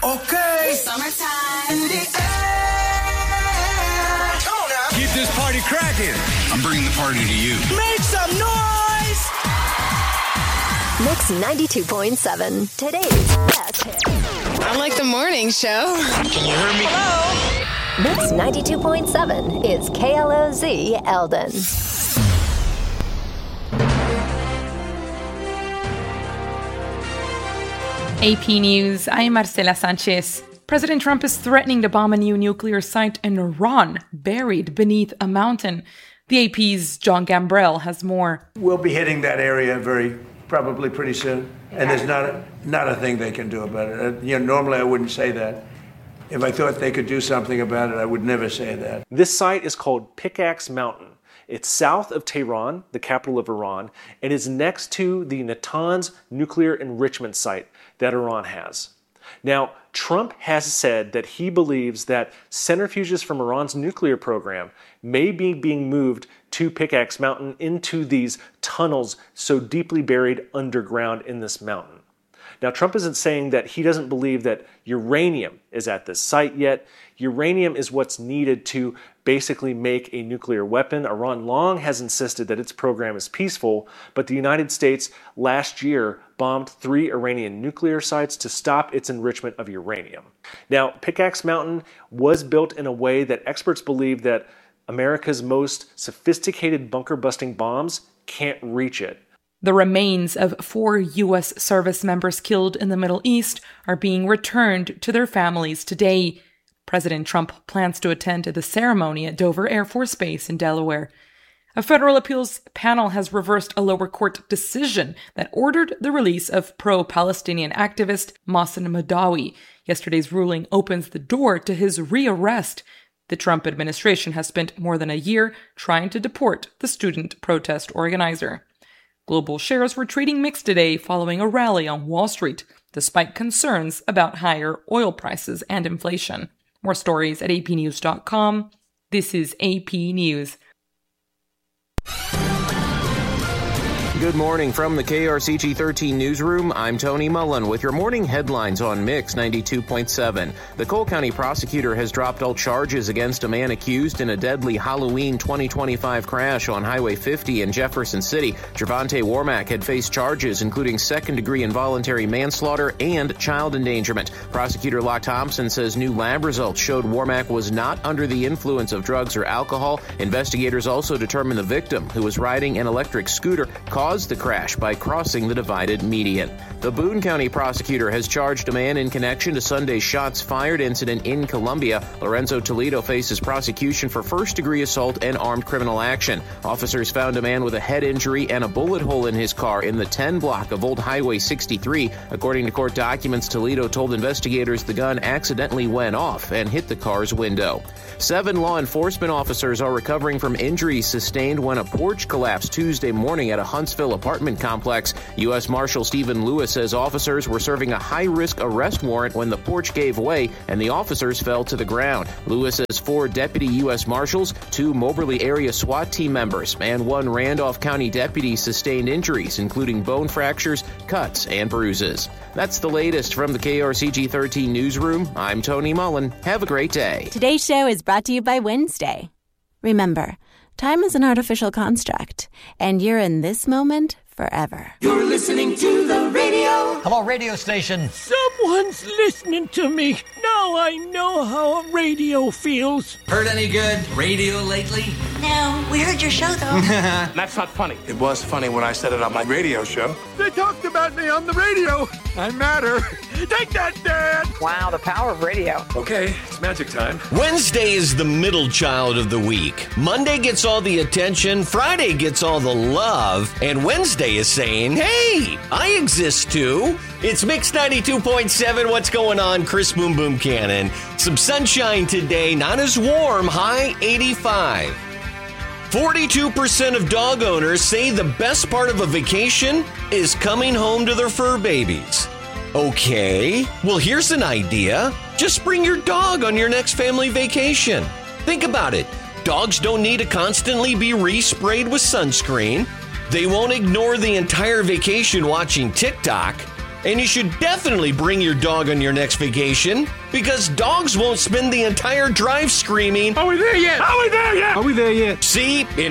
Okay. Summertime. In the air. Come on now. Keep this party cracking. I'm bringing the party to you. Make some noise. Mix 92.7. Today's best hit. I like the morning show. Can you hear me? Hello. Mix 92.7 is KLOZ Eldon. AP News, I'm Marcela Sanchez. President Trump is threatening to bomb a new nuclear site in Iran, buried beneath a mountain. The AP's John Gambrell has more. We'll be hitting that area probably pretty soon, and there's not a thing they can do about it. Normally I wouldn't say that. If I thought they could do something about it, I would never say that. This site is called Pickaxe Mountain. It's south of Tehran, the capital of Iran, and is next to the Natanz nuclear enrichment site that Iran has. Now, Trump has said that he believes that centrifuges from Iran's nuclear program may be being moved to Pickaxe Mountain into these tunnels so deeply buried underground in this mountain. Now, Trump isn't saying that he doesn't believe that uranium is at this site yet. Uranium is what's needed to basically make a nuclear weapon. Iran long has insisted that its program is peaceful, but the United States last year bombed 3 Iranian nuclear sites to stop its enrichment of uranium. Now, Pickaxe Mountain was built in a way that experts believe that America's most sophisticated bunker-busting bombs can't reach it. The remains of 4 U.S. service members killed in the Middle East are being returned to their families today. President Trump plans to attend the ceremony at Dover Air Force Base in Delaware. A federal appeals panel has reversed a lower court decision that ordered the release of pro-Palestinian activist Mohsen Madawi. Yesterday's ruling opens the door to his rearrest. The Trump administration has spent more than a year trying to deport the student protest organizer. Global shares were trading mixed today following a rally on Wall Street, despite concerns about higher oil prices and inflation. More stories at apnews.com. This is AP News. Good morning from the KRCG 13 newsroom. I'm Tony Mullen with your morning headlines on Mix 92.7. The Cole County prosecutor has dropped all charges against a man accused in a deadly Halloween 2025 crash on Highway 50 in Jefferson City. Gervonta Warmack had faced charges including second-degree involuntary manslaughter and child endangerment. Prosecutor Locke Thompson says new lab results showed Warmack was not under the influence of drugs or alcohol. Investigators also determined the victim, who was riding an electric scooter, caused the crash by crossing the divided median. The Boone County prosecutor has charged a man in connection to Sunday's shots fired incident in Columbia. Lorenzo Toledo faces prosecution for first-degree assault and armed criminal action. Officers found a man with a head injury and a bullet hole in his car in the 10 block of Old Highway 63. According to court documents, Toledo told investigators the gun accidentally went off and hit the car's window. 7 law enforcement officers are recovering from injuries sustained when a porch collapsed Tuesday morning at a Huntsville apartment complex. U.S. Marshal Stephen Lewis says officers were serving a high-risk arrest warrant when the porch gave way and the officers fell to the ground. Lewis says 4 deputy U.S. Marshals, 2 Moberly area SWAT team members, and 1 Randolph County deputy sustained injuries, including bone fractures, cuts, and bruises. That's the latest from the KRCG 13 newsroom. I'm Tony Mullen. Have a great day. Today's show is brought to you by Wednesday. Remember, time is an artificial construct, and you're in this moment forever. You're listening to the radio. Hello, radio station. Someone's listening to me. Now I know how a radio feels. Heard any good radio lately? No, we heard your show, though. That's not funny. It was funny when I said it on my radio show. They talked about me on the radio. I matter. Take that, Dad. Wow, the power of radio. Okay, it's magic time. Wednesday is the middle child of the week. Monday gets all the attention, Friday gets all the love, and Wednesday is saying, hey, I exist too. It's Mix 92.7. What's going on? Chris Boom Boom Cannon. Some sunshine today, not as warm, high 85. 42% of dog owners say the best part of a vacation is coming home to their fur babies. Okay, well, here's an idea. Just bring your dog on your next family vacation. Think about it. Dogs don't need to constantly be resprayed with sunscreen. They won't ignore the entire vacation watching TikTok. And you should definitely bring your dog on your next vacation, because dogs won't spend the entire drive screaming, Are we there yet? Are we there yet? See, in